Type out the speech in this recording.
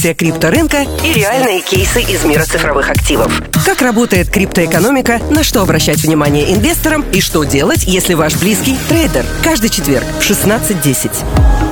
события крипторынка и реальные кейсы из мира цифровых активов. Как работает криптоэкономика, на что обращать внимание инвесторам и что делать, если ваш близкий трейдер. Каждый четверг в 16:10.